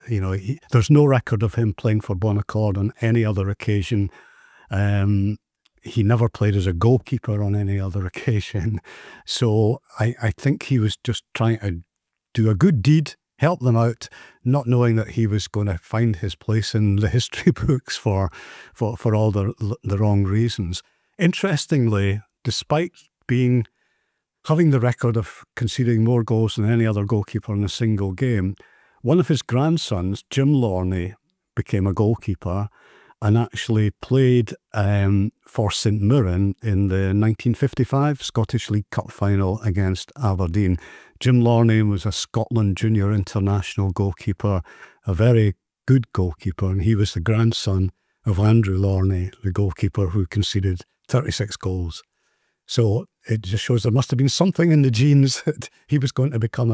There's no record of him playing for Bonaccord on any other occasion. He never played as a goalkeeper on any other occasion. So I think he was just trying to do a good deed, help them out, not knowing that he was going to find his place in the history books for all the wrong reasons. Interestingly, despite having the record of conceding more goals than any other goalkeeper in a single game, one of his grandsons, Jim Lorne, became a goalkeeper and actually played for St Mirren in the 1955 Scottish League Cup final against Aberdeen. Jim Lorne was a Scotland junior international goalkeeper, a very good goalkeeper, and he was the grandson of Andrew Lorne, the goalkeeper who conceded 36 goals. So it just shows there must have been something in the genes that he was going to become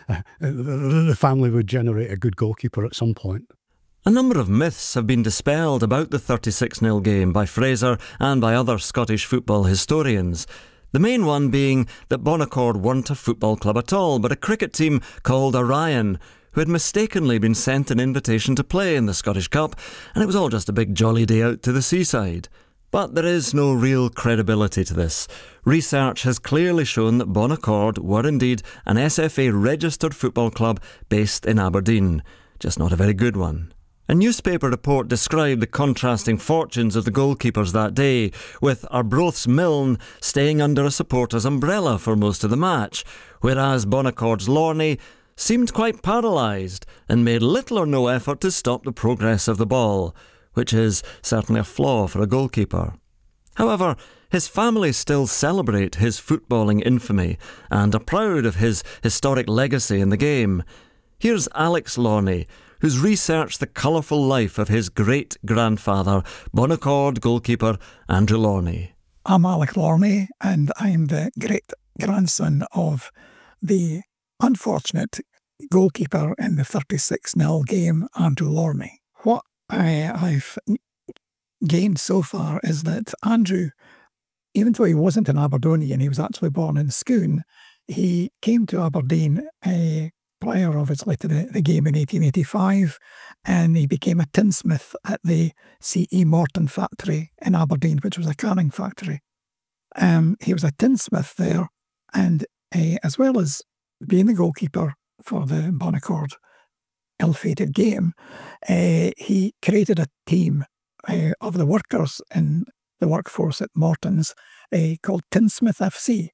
the family would generate a good goalkeeper at some point. A number of myths have been dispelled about the 36-0 game by Fraser and by other Scottish football historians. The main one being that Bonaccord weren't a football club at all, but a cricket team called Orion, who had mistakenly been sent an invitation to play in the Scottish Cup, and it was all just a big jolly day out to the seaside. But there is no real credibility to this. Research has clearly shown that Bonaccord were indeed an SFA-registered football club based in Aberdeen, just not a very good one. A newspaper report described the contrasting fortunes of the goalkeepers that day, with Arbroath's Milne staying under a supporter's umbrella for most of the match, whereas Bonaccord's Lorne seemed quite paralysed and made little or no effort to stop the progress of the ball, which is certainly a flaw for a goalkeeper. However, his family still celebrate his footballing infamy and are proud of his historic legacy in the game. Here's Alex Lorne, who's researched the colourful life of his great-grandfather, Bonaccord goalkeeper Andrew Lorne. I'm Alex Lorne, and I'm the great-grandson of the unfortunate goalkeeper in the 36-0 game, Andrew Lorne. What I've gained so far is that Andrew, even though he wasn't an Aberdonian, he was actually born in Scone, he came to Aberdeen prior, obviously, to the game in 1885, and he became a tinsmith at the C.E. Morton factory in Aberdeen, which was a canning factory. He was a tinsmith there, and as well as being the goalkeeper for the Bonaccord ill-fated game, he created a team of the workers in the workforce at Morton's called Tinsmith FC,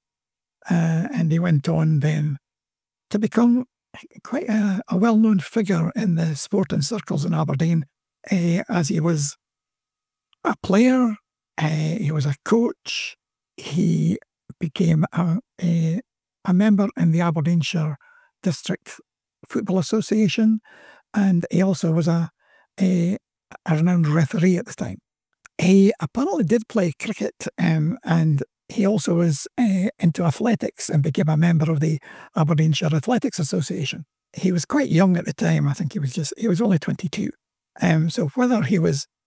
and he went on then to become quite a well-known figure in the sporting circles in Aberdeen, as he was a player, he was a coach, he became a member in the Aberdeenshire District Football Association, and he also was a renowned referee at the time. He apparently did play cricket, and he also was into athletics and became a member of the Aberdeenshire Athletics Association. He was quite young at the time. I think he was only 22. So whether he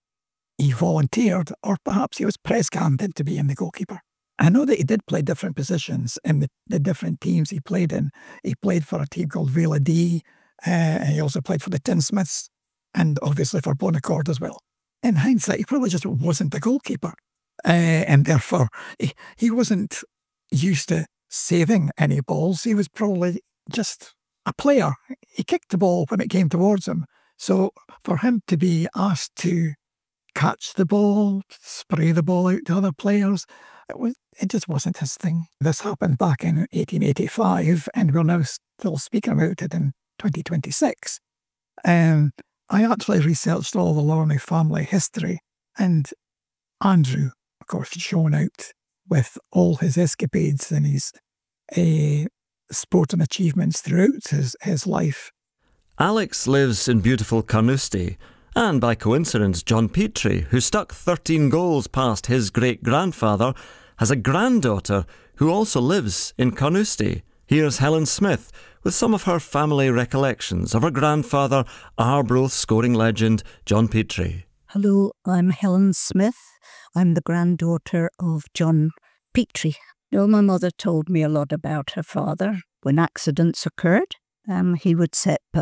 volunteered or perhaps he was press-ganned into being the goalkeeper. I know that he did play different positions in the different teams he played in. He played for a team called Vela D. He also played for the Tinsmiths and obviously for Bonaccord as well. In hindsight, he probably just wasn't the goalkeeper. And therefore, he wasn't used to saving any balls. He was probably just a player. He kicked the ball when it came towards him. So for him to be asked to catch the ball, spray the ball out to other players, it just wasn't his thing. This happened back in 1885, and we're now still speaking about it in 2026. I actually researched all the Lorne family history, and Andrew, of course, shone out with all his escapades and his sporting achievements throughout his life. Alex lives in beautiful Carnoustie, and by coincidence, John Petrie, who stuck 13 goals past his great-grandfather, has a granddaughter who also lives in Carnoustie. Here's Helen Smith with some of her family recollections of her grandfather, Arbroath scoring legend John Petrie. Hello, I'm Helen Smith. I'm the granddaughter of John Petrie. My mother told me a lot about her father. When accidents occurred, he would set